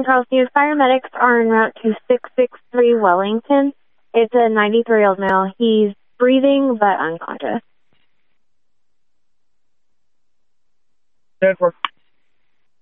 Charles News. Paramedics are en route to 663 Wellington. It's a 93-year-old male. He's breathing but unconscious. 10-4.